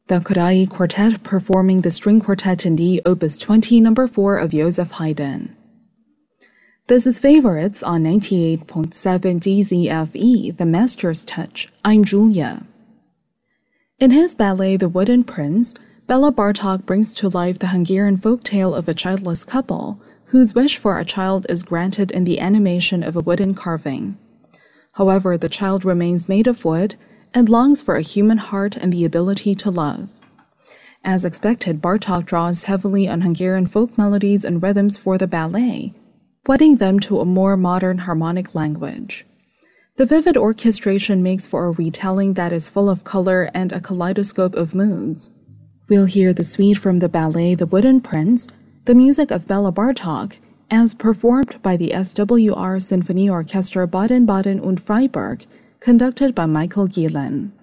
The Kodály Quartet performing the String Quartet in D, Opus 20, No. 4 of Joseph Haydn. This is Favorites on 98.7 DZFE, The Master's Touch. I'm Julia. In his ballet The Wooden Prince, Béla Bartók brings to life the Hungarian folktale of a childless couple whose wish for a child is granted in the animation of a wooden carving. However, the child remains made of wood and longs for a human heart and the ability to love. As expected, Bartók draws heavily on Hungarian folk melodies and rhythms for the ballet, wedding them to a more modern harmonic language. The vivid orchestration makes for a retelling that is full of color and a kaleidoscope of moods. We'll hear the suite from the ballet The Wooden Prince, the music of Béla Bartók, as performed by the SWR Symphony Orchestra Baden-Baden und Freiburg, conducted by Michael Gielen.